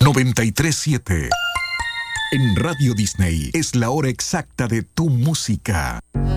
93.7. En Radio Disney es la hora exacta de tu música.